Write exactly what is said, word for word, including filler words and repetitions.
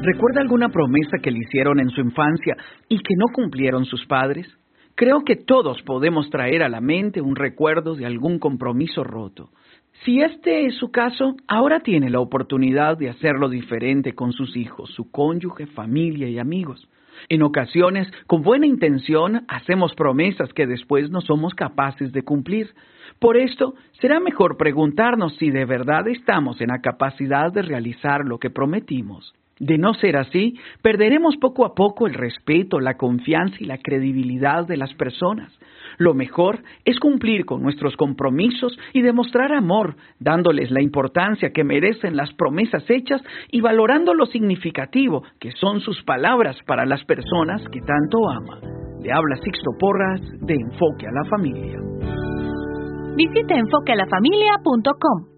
¿Recuerda alguna promesa que le hicieron en su infancia y que no cumplieron sus padres? Creo que todos podemos traer a la mente un recuerdo de algún compromiso roto. Si este es su caso, ahora tiene la oportunidad de hacerlo diferente con sus hijos, su cónyuge, familia y amigos. En ocasiones, con buena intención, hacemos promesas que después no somos capaces de cumplir. Por esto, será mejor preguntarnos si de verdad estamos en la capacidad de realizar lo que prometimos. De no ser así, perderemos poco a poco el respeto, la confianza y la credibilidad de las personas. Lo mejor es cumplir con nuestros compromisos y demostrar amor, dándoles la importancia que merecen las promesas hechas y valorando lo significativo que son sus palabras para las personas que tanto ama. Le habla Sixto Porras de Enfoque a la Familia. Visita enfoque a la familia punto com.